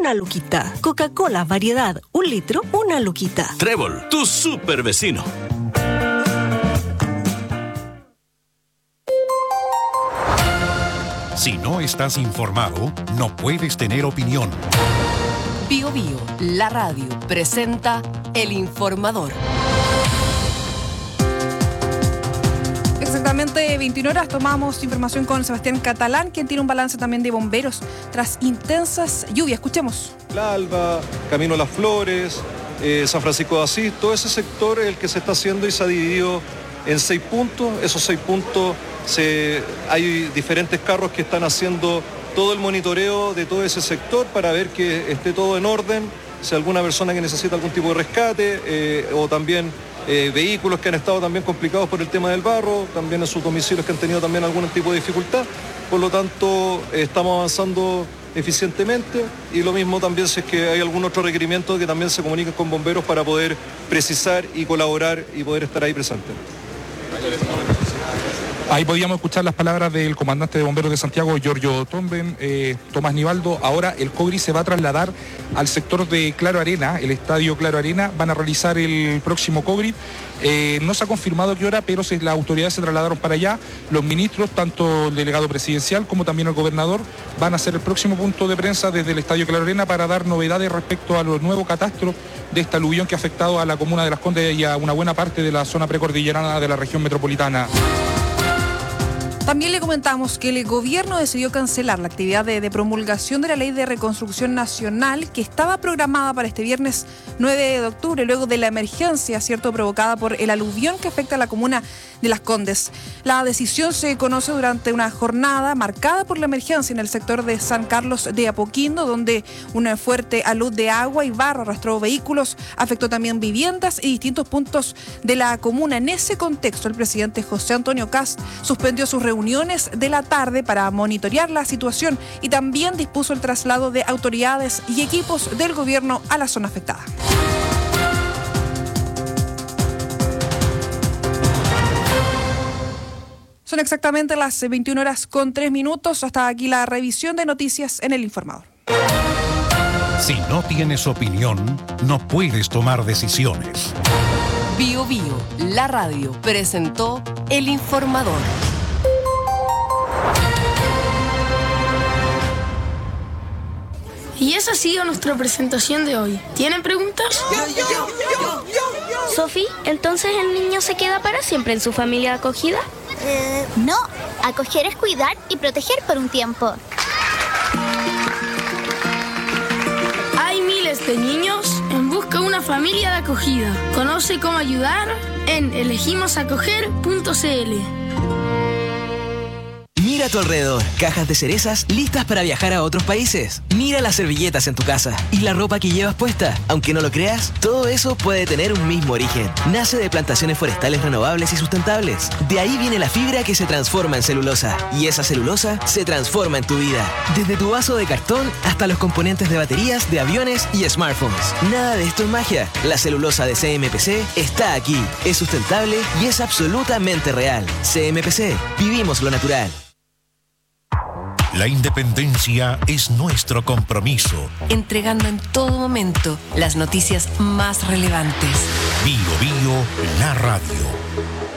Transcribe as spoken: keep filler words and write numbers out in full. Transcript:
una luquita. Coca-Cola variedad, un litro, una luquita. Trébol, tu super vecino. Si no estás informado, no puedes tener opinión. Bio Bio, la radio, presenta El Informador. Exactamente veintiuna horas tomamos información con Sebastián Catalán, quien tiene un balance también de bomberos tras intensas lluvias. Escuchemos. La Alba, Camino Las Flores, eh, San Francisco de Asís, todo ese sector es el que se está haciendo y se ha dividido en seis puntos. Esos seis puntos, se, hay diferentes carros que están haciendo todo el monitoreo de todo ese sector para ver que esté todo en orden, si alguna persona que necesita algún tipo de rescate eh, o también eh, vehículos que han estado también complicados por el tema del barro, también en sus domicilios que han tenido también algún tipo de dificultad. Por lo tanto, eh, estamos avanzando eficientemente y lo mismo también si es que hay algún otro requerimiento que también se comuniquen con bomberos para poder precisar y colaborar y poder estar ahí presente. Ahí podíamos escuchar las palabras del comandante de bomberos de Santiago, Giorgio Tomben, eh, Tomás Nivaldo. Ahora el COGRI se va a trasladar al sector de Claro Arena, el estadio Claro Arena. Van a realizar el próximo COGRI. Eh, no se ha confirmado a qué hora, pero si las autoridades se trasladaron para allá. Los ministros, tanto el delegado presidencial como también el gobernador, van a hacer el próximo punto de prensa desde el estadio Claro Arena para dar novedades respecto a los nuevos catastros de esta aluvión que ha afectado a la comuna de Las Condes y a una buena parte de la zona precordillerana de la región metropolitana. También le comentamos que el gobierno decidió cancelar la actividad de, de promulgación de la Ley de Reconstrucción Nacional que estaba programada para este viernes nueve de octubre, luego de la emergencia, cierto, provocada por el aluvión que afecta a la comuna de Las Condes. La decisión se conoce durante una jornada marcada por la emergencia en el sector de San Carlos de Apoquindo, donde una fuerte alud de agua y barro arrastró vehículos, afectó también viviendas y distintos puntos de la comuna. En ese contexto, el presidente José Antonio Kast suspendió sus reuniones de la tarde para monitorear la situación y también dispuso el traslado de autoridades y equipos del gobierno a la zona afectada. Son exactamente las veintiuna horas con tres minutos. Hasta aquí la revisión de noticias en El Informador. Si no tienes opinión, no puedes tomar decisiones. Bio Bio, la radio, presentó El Informador. Y esa ha sido nuestra presentación de hoy. ¿Tienen preguntas? Yo, yo, yo, yo, yo. Sofi, ¿entonces el niño se queda para siempre en su familia de acogida? Eh, no, acoger es cuidar y proteger por un tiempo. Hay miles de niños en busca de una familia de acogida. Conoce cómo ayudar en elegimos acoger punto c l. Mira a tu alrededor, cajas de cerezas listas para viajar a otros países. Mira las servilletas en tu casa y la ropa que llevas puesta. Aunque no lo creas, todo eso puede tener un mismo origen. Nace de plantaciones forestales renovables y sustentables. De ahí viene la fibra que se transforma en celulosa. Y esa celulosa se transforma en tu vida. Desde tu vaso de cartón hasta los componentes de baterías, de aviones y smartphones. Nada de esto es magia. La celulosa de C M P C está aquí. Es sustentable y es absolutamente real. C M P C. Vivimos lo natural. La independencia es nuestro compromiso. Entregando en todo momento las noticias más relevantes. Bio Bio, la radio.